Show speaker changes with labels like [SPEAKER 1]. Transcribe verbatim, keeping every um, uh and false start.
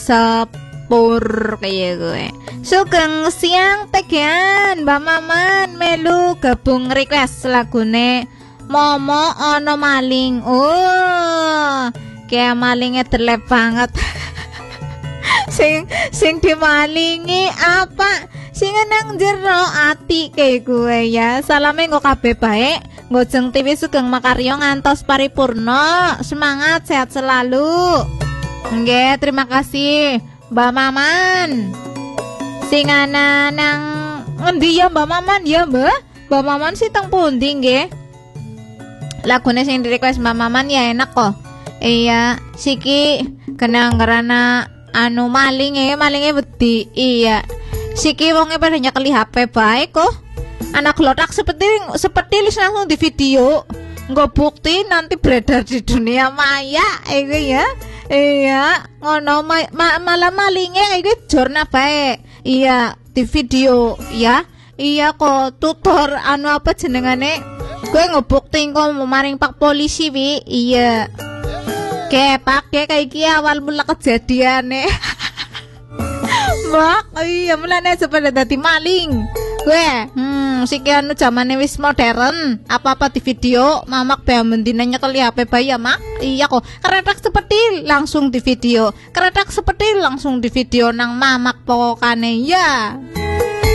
[SPEAKER 1] sepur kayak gue. Sugeng siang tegian Mbak Maman melu gabung request lagune Momo ono maling. Oh, kayak malingnya terlep banget. sing sing dimalingi apa? Sing nang jero ati kayak gue ya. Salame nggo kabeh baik. Ngojeng T V Sugeng Makaryo ngantos paripurna. Semangat sehat selalu. Nggih, terima kasih Mbak Maman. Sing ana nang endi ya Mbak Maman ya, Mbak? Mbak Maman sih teng pundi nggih? Lagune sing di request Mbak Maman ya enak kok. Iya, siki kena ngerana anu maling e, malinge wedi. Iya. Siki wonge pada nyekeli H P bae kok. Anak lodak seperti seperti langsung di video. Nggo bukti nanti beredar di dunia maya iku ya. Iya, ngono ma ma malah malinge iku jorna bae. Iya, di video ya. Iya kok tutor anu apa jenengane? Gue ngebukti kok mau maring pak polisi wi. Iya. Kayak pakai kayak iki awal mula kejadiane. Mak, iya mulane sepeda dadi maling. Gue, hmm, siki anu zamane wis modern. Apa-apa di video, mamak bae mendina nyekeli H P bayi ya, Mak. Iya kok. Keretak seperti langsung di video. Keretak seperti langsung di video nang mamak pokokane ya.